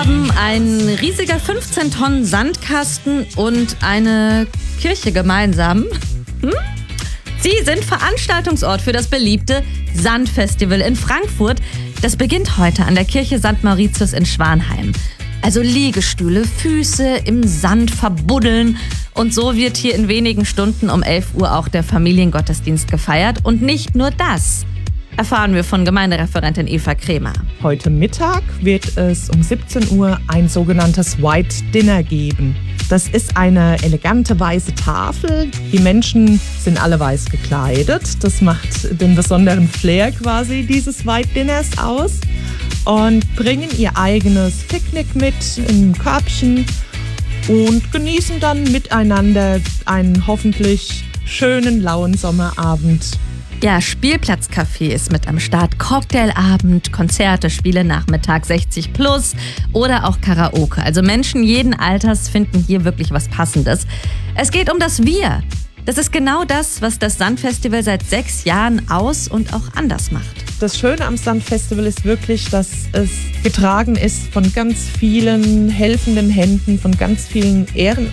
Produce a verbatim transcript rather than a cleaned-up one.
haben ein riesiger fünfzehn Tonnen Sandkasten und eine Kirche gemeinsam. Hm? Sie sind Veranstaltungsort für das beliebte Sandfestival in Frankfurt. Das beginnt heute an der Kirche Sankt Mauritius in Schwanheim. Also Liegestühle, Füße im Sand verbuddeln. Und so wird hier in wenigen Stunden um elf Uhr auch der Familiengottesdienst gefeiert. Und nicht nur das, erfahren wir von Gemeindereferentin Eva Kremer. Heute Mittag wird es um siebzehn Uhr ein sogenanntes White Dinner geben. Das ist eine elegante weiße Tafel. Die Menschen sind alle weiß gekleidet. Das macht den besonderen Flair quasi dieses White Dinners aus. Und bringen ihr eigenes Picknick mit im Körbchen und genießen dann miteinander einen hoffentlich schönen, lauen Sommerabend. Ja, Spielplatzcafé ist mit am Start, Cocktailabend, Konzerte, Spiele Nachmittag, sechzig plus oder auch Karaoke. Also Menschen jeden Alters finden hier wirklich was Passendes. Es geht um das Wir. Das ist genau das, was das Sandfestival seit sechs Jahren aus und auch anders macht. Das Schöne am Sandfestival ist wirklich, dass es getragen ist von ganz vielen helfenden Händen, von ganz vielen Ehrenamtlichen.